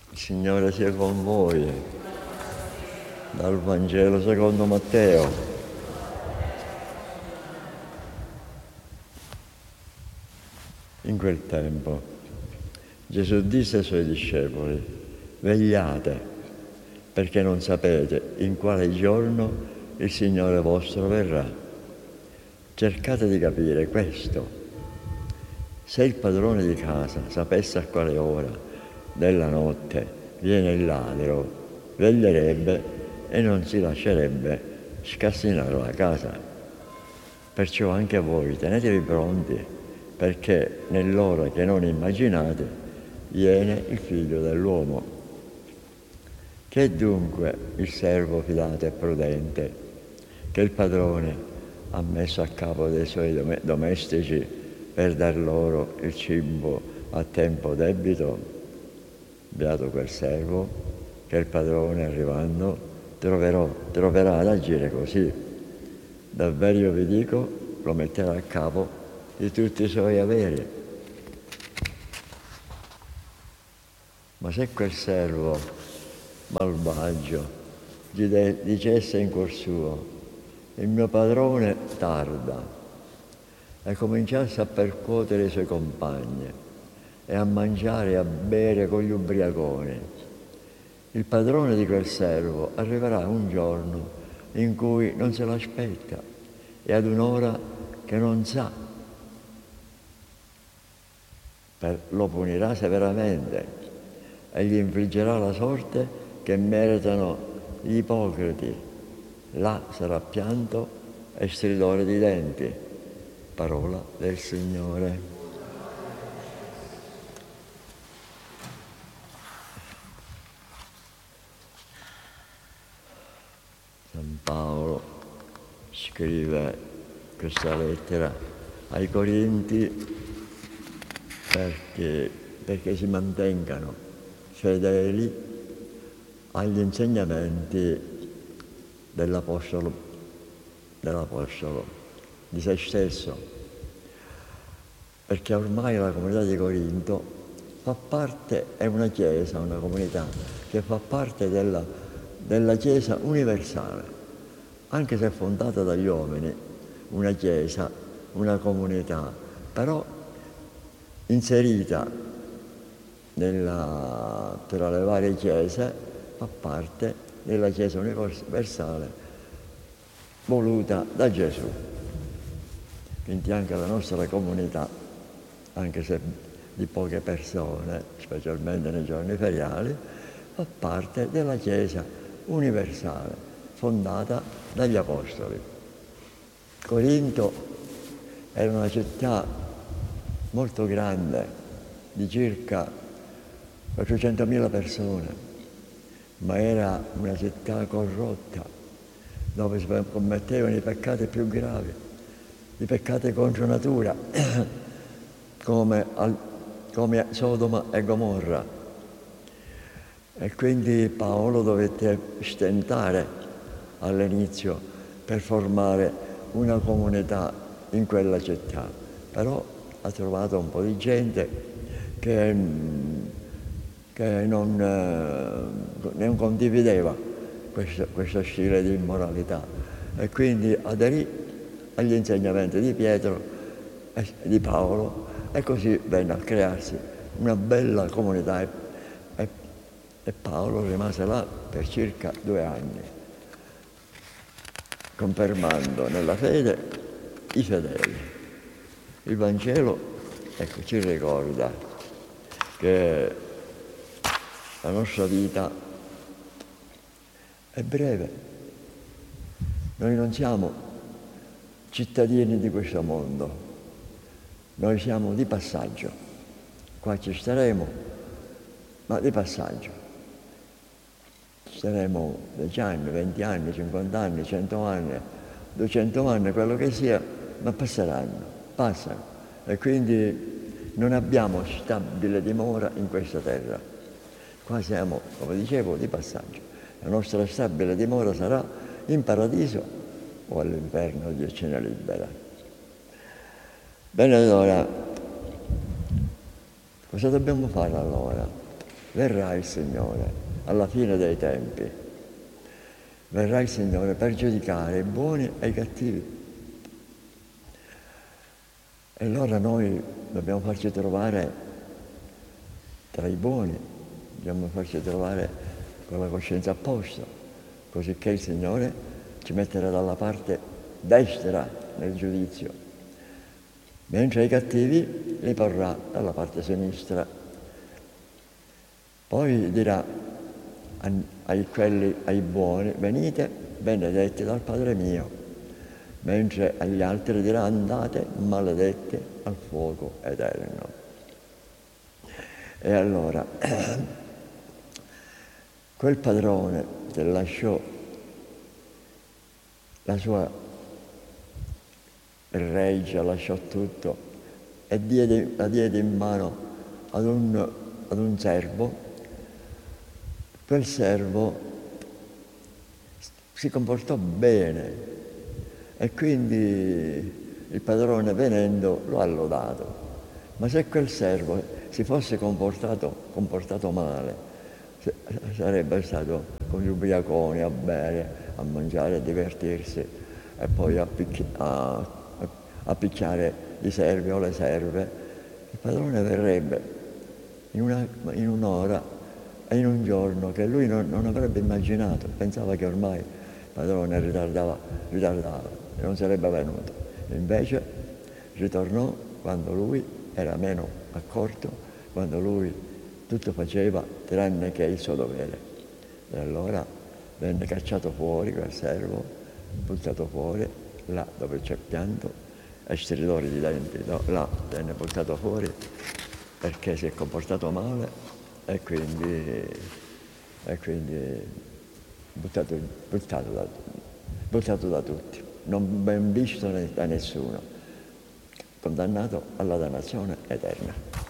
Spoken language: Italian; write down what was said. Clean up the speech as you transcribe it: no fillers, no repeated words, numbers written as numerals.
Il Signore sia con voi. Dal Vangelo secondo Matteo. In quel tempo Gesù disse ai suoi discepoli: vegliate, perché non sapete in quale giorno il Signore vostro verrà. Cercate di capire questo. Se il padrone di casa sapesse a quale ora della notte viene il ladro, veglierebbe e non si lascerebbe scassinare la casa. Perciò anche voi tenetevi pronti, perché nell'ora che non immaginate viene il Figlio dell'uomo. Che è dunque il servo fidato e prudente che il padrone ha messo a capo dei suoi domestici per dar loro il cibo a tempo debito? Beato quel servo che il padrone, arrivando, troverà ad agire così. Davvero io vi dico, lo metterà a capo di tutti i suoi averi. Ma se quel servo malvagio gli dicesse in cuor suo: il mio padrone tarda, e cominciasse a percuotere i suoi compagni e a mangiare e a bere con gli ubriaconi, il padrone di quel servo arriverà un giorno in cui non se l'aspetta e ad un'ora che non sa. Lo punirà severamente e gli infliggerà la sorte che meritano gli ipocriti. Là sarà pianto e stridore di denti. Parola del Signore. San Paolo scrive questa lettera ai Corinti perché si mantengano fedeli agli insegnamenti dell'Apostolo di se stesso, perché ormai la comunità di Corinto è una chiesa, una comunità che fa parte della chiesa universale, anche se è fondata dagli uomini, una chiesa, una comunità, però inserita tra le varie chiese, fa parte della chiesa universale voluta da Gesù. Quindi anche la nostra comunità, anche se di poche persone, specialmente nei giorni feriali, fa parte della Chiesa universale, fondata dagli Apostoli. Corinto era una città molto grande, di circa 400.000 persone, ma era una città corrotta, dove si commettevano i peccati più gravi, i peccati contro natura, come Sodoma e Gomorra. E quindi Paolo dovette stentare all'inizio per formare una comunità in quella città, però ha trovato un po' di gente che non condivideva questo stile di immoralità e quindi aderì agli insegnamenti di Pietro e di Paolo, e così venne a crearsi una bella comunità e Paolo rimase là per circa 2 anni, confermando nella fede i fedeli. Il Vangelo, ci ricorda che la nostra vita è breve. Noi non siamo cittadini di questo mondo, noi siamo di passaggio. Qua ci staremo, ma di passaggio. Ci staremo 10 anni, 20 anni, 50 anni, 100 anni, 200 anni, quello che sia, ma passano. E quindi non abbiamo stabile dimora in questa terra. Qua siamo, come dicevo, di passaggio. La nostra stabile dimora sarà in paradiso o all'inferno, Dio ce ne libera. Bene, allora, cosa dobbiamo fare allora? verrà il Signore alla fine dei tempi. Verrà il Signore per giudicare i buoni e i cattivi. E allora noi dobbiamo farci trovare tra i buoni, dobbiamo farci trovare con la coscienza a posto, così che il Signore ci metterà dalla parte destra nel giudizio, mentre i cattivi li porrà dalla parte sinistra. Poi dirà ai buoni: venite benedetti dal Padre mio, mentre agli altri dirà: andate maledetti al fuoco eterno. E allora quel padrone che lasciò la sua reggia, lasciò tutto e la diede in mano ad un servo, quel servo si comportò bene e quindi il padrone, venendo, lo ha lodato. Ma se quel servo si fosse comportato male, sarebbe stato con gli ubriaconi a bere, a mangiare, a divertirsi e poi a picchiare i servi o le serve, il padrone verrebbe in un'ora e in un giorno che lui non avrebbe immaginato. Pensava che ormai il padrone ritardava e non sarebbe venuto. Invece ritornò quando lui era meno accorto, quando lui tutto faceva tranne che il suo dovere. E allora venne cacciato fuori quel servo, buttato fuori, là dove c'è pianto e stridori di denti, là venne buttato fuori perché si è comportato male e quindi buttato da tutti, non ben visto da nessuno, condannato alla dannazione eterna.